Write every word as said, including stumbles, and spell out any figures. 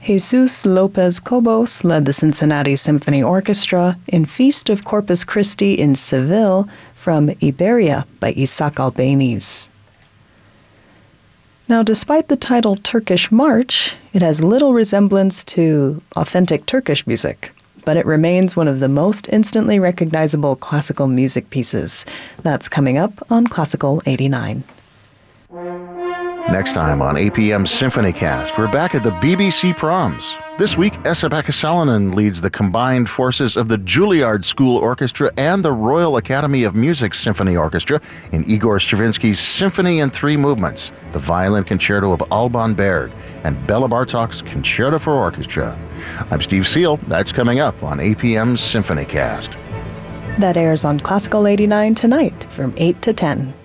Jesus Lopez Cobos led the Cincinnati Symphony Orchestra in Feast of Corpus Christi in Seville from Iberia by Isaac Albéniz. Now, despite the title Turkish March, it has little resemblance to authentic Turkish music, but it remains one of the most instantly recognizable classical music pieces. That's coming up on Classical eighty-nine. Next time on A P M SymphonyCast, we're back at the B B C Proms. This week, Esa-Pekka Salonen leads the combined forces of the Juilliard School Orchestra and the Royal Academy of Music Symphony Orchestra in Igor Stravinsky's Symphony in Three Movements, the Violin Concerto of Alban Berg, and Bela Bartok's Concerto for Orchestra. I'm Steve Seal. That's coming up on A P M SymphonyCast. That airs on Classical eighty-nine tonight from eight to ten.